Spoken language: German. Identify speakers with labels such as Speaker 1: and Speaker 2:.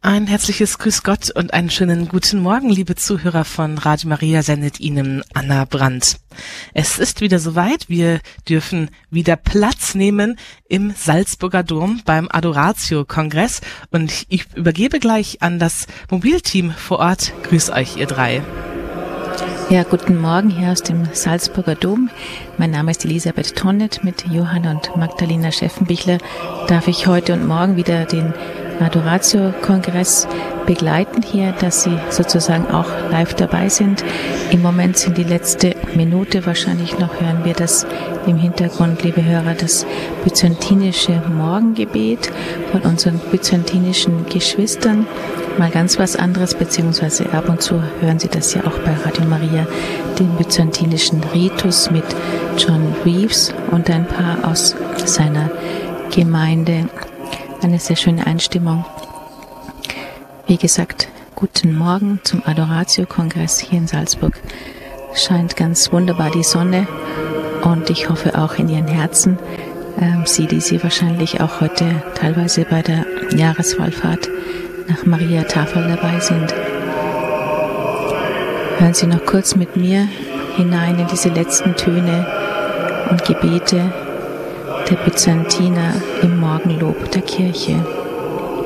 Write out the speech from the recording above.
Speaker 1: Ein herzliches Grüß Gott und einen schönen guten Morgen, liebe Zuhörer von Radio Maria, sendet Ihnen Anna Brandt. Es ist wieder soweit, wir dürfen wieder Platz nehmen im Salzburger Dom beim Adoratio-Kongress und ich übergebe gleich an das Mobilteam vor Ort. Grüß euch, ihr drei.
Speaker 2: Ja, guten Morgen hier aus dem Salzburger Dom. Mein Name ist Elisabeth Tonnet. Mit Johann und Magdalena Scheffenbichler darf ich heute und morgen wieder den Adoratio-Kongress begleiten hier, dass Sie sozusagen auch live dabei sind. Im Moment sind die letzte Minute, wahrscheinlich noch hören wir das im Hintergrund, liebe Hörer, das byzantinische Morgengebet von unseren byzantinischen Geschwistern. Mal ganz was anderes, beziehungsweise ab und zu hören Sie das ja auch bei Radio Maria, den byzantinischen Ritus mit John Reeves und ein paar aus seiner Gemeinde. Eine sehr schöne Einstimmung. Wie gesagt, guten Morgen zum Adoratio-Kongress hier in Salzburg. Scheint ganz wunderbar die Sonne und ich hoffe auch in Ihren Herzen, Sie, die Sie wahrscheinlich auch heute teilweise bei der Jahreswallfahrt nach Maria Tafel dabei sind. Hören Sie noch kurz mit mir hinein in diese letzten Töne und Gebete der Byzantiner im Morgenlob der Kirche.